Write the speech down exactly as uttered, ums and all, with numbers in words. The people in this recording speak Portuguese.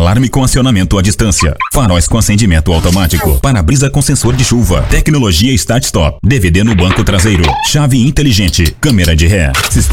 alarme com acionamento à distância, faróis com acendimento automático, para-brisa com sensor de chuva, tecnologia Start Stop, D V D no banco traseiro, chave inteligente, câmera de ré, sistema